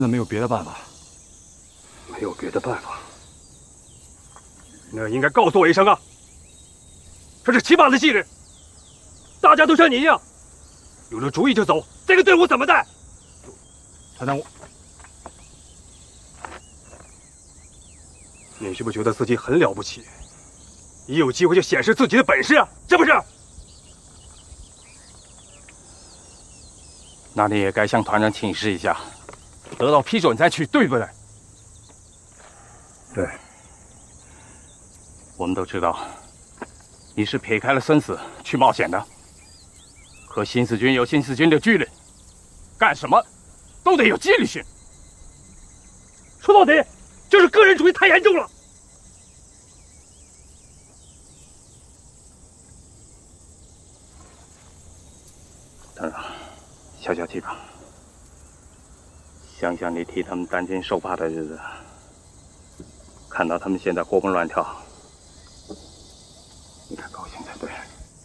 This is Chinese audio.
那没有别的办法？ 没有别的办法，那应该告诉我一声啊！这是起码的纪律，大家都像你一样，有了主意就走，这个队伍怎么带？ 团长， 你是不是觉得自己很了不起？一有机会就显示自己的本事啊，是不是？ 那你也该向团长请示一下，得到批准再去，对不对？ 对。 我们都知道，你是撇开了生死去冒险的。可新四军有新四军的纪律，干什么都得有纪律性。 说到底，就是个人主义太严重了。 团长，消消气吧。想想你替他们担惊受怕的日子，看到他们现在活蹦乱跳，应该高兴才对。